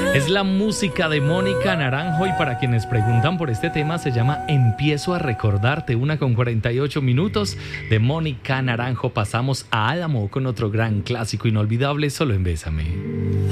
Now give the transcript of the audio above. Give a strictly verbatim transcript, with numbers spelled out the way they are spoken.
Es la música de Mónica Naranjo y para quienes preguntan por este tema se llama Empiezo a recordarte, una con cuarenta y ocho minutos de Mónica Naranjo. Pasamos a Álamo con otro gran clásico inolvidable, Solo en Bésame.